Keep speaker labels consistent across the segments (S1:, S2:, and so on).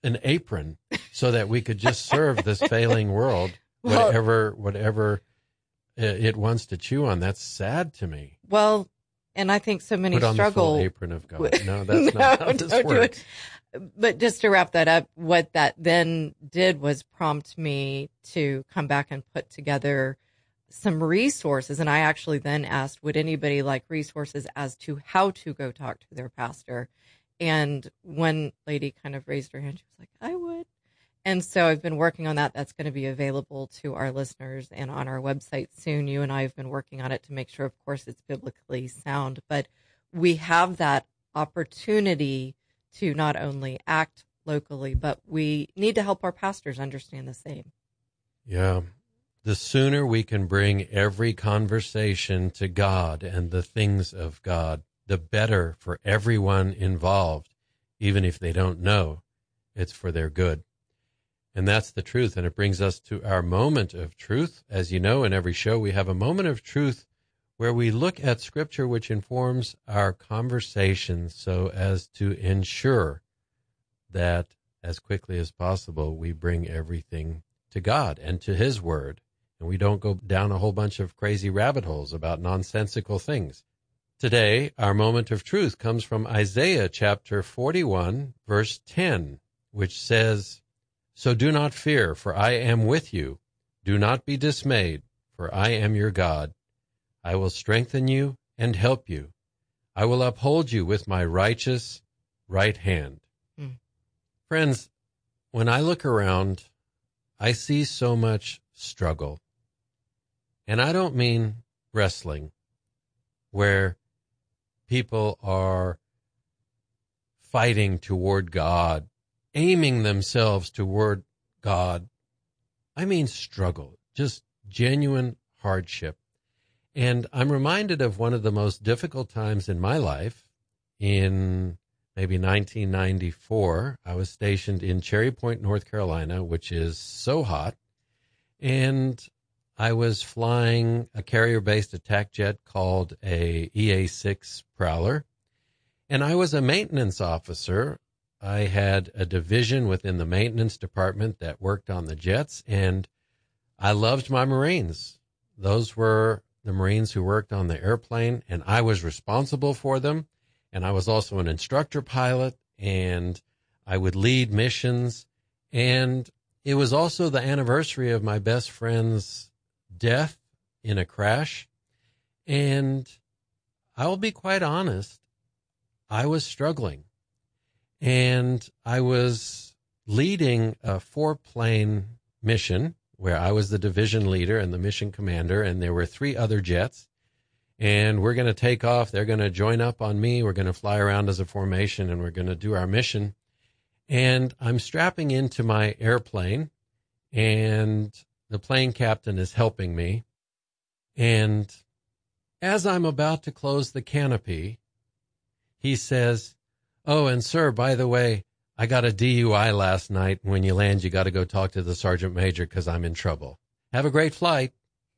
S1: an apron so that we could just serve this failing world, whatever it wants to chew on. That's sad to me.
S2: Well, and I think so many
S1: Put on
S2: struggle.
S1: the full apron of God. No, that's not how this works.
S2: But just to wrap that up, what that then did was prompt me to come back and put together some resources. And I actually then asked, would anybody like resources as to how to go talk to their pastor? And one lady kind of raised her hand. She was like, I would. And so I've been working on that. That's going to be available to our listeners and on our website soon. You and I have been working on it to make sure, of course, it's biblically sound. But we have that opportunity to not only act locally, but we need to help our pastors understand the same.
S1: Yeah. The sooner we can bring every conversation to God and the things of God, the better for everyone involved, even if they don't know it's for their good. And that's the truth. And it brings us to our moment of truth. As you know, in every show, we have a moment of truth where we look at Scripture, which informs our conversations so as to ensure that as quickly as possible, we bring everything to God and to His Word. And we don't go down a whole bunch of crazy rabbit holes about nonsensical things. Today, our moment of truth comes from Isaiah chapter 41, verse 10, which says, So do not fear, for I am with you. Do not be dismayed, for I am your God. I will strengthen you and help you. I will uphold you with my righteous right hand. Friends, when I look around, I see so much struggle. And I don't mean wrestling, where people are fighting toward God, aiming themselves toward God. I mean struggle, just genuine hardship. And I'm reminded of one of the most difficult times in my life. In maybe 1994, I was stationed in Cherry Point, North Carolina, which is so hot. And I was flying a carrier-based attack jet called a EA-6 Prowler. And I was a maintenance officer. I had a division within the maintenance department that worked on the jets, and I loved my Marines. Those were the Marines who worked on the airplane, and I was responsible for them. And I was also an instructor pilot, and I would lead missions. And it was also the anniversary of my best friend's death in a crash. And I will be quite honest, I was struggling. And I was leading a 4-plane mission where I was the division leader and the mission commander, and there were 3 other jets. And we're going to take off. They're going to join up on me. We're going to fly around as a formation, and we're going to do our mission. And I'm strapping into my airplane, and the plane captain is helping me. And as I'm about to close the canopy, he says, "Oh, and sir, by the way, I got a DUI last night. When you land, you got to go talk to the sergeant major because I'm in trouble. Have a great flight."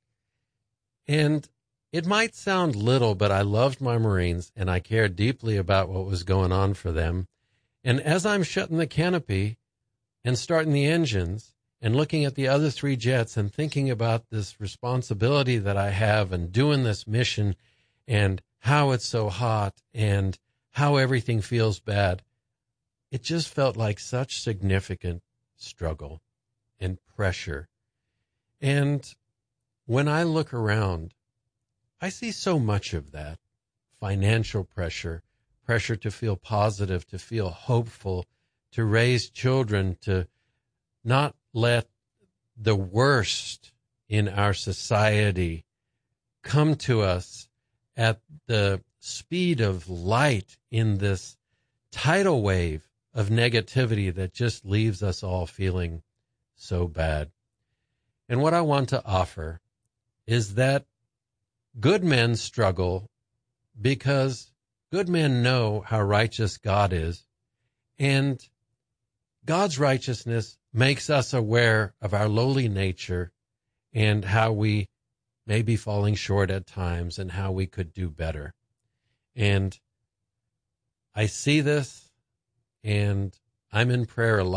S1: And it might sound little, but I loved my Marines, and I cared deeply about what was going on for them. And as I'm shutting the canopy and starting the engines and looking at the other 3 jets and thinking about this responsibility that I have and doing this mission and how it's so hot and how everything feels bad, it just felt like such significant struggle and pressure. And when I look around, I see so much of that. Financial pressure, pressure to feel positive, to feel hopeful, to raise children, to not let the worst in our society come to us at the speed of light in this tidal wave of negativity that just leaves us all feeling so bad. And what I want to offer is that good men struggle because good men know how righteous God is, and God's righteousness makes us aware of our lowly nature and how we may be falling short at times and how we could do better. And I see this, and I'm in prayer a lot.